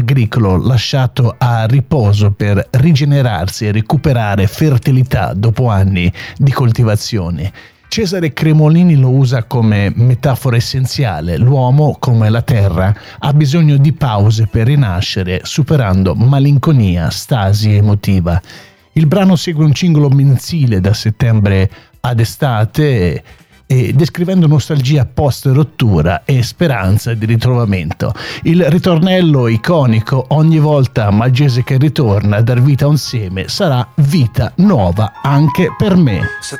agricolo lasciato a riposo per rigenerarsi e recuperare fertilità dopo anni di coltivazione. Cesare Cremolini lo usa come metafora essenziale. L'uomo, come la terra, ha bisogno di pause per rinascere, superando malinconia, stasi emotiva. Il brano segue un ciclo mensile da settembre ad estate e descrivendo nostalgia post-rottura e speranza di ritrovamento. Il ritornello iconico: ogni volta Malgese che ritorna a dar vita a un seme sarà vita nuova anche per me.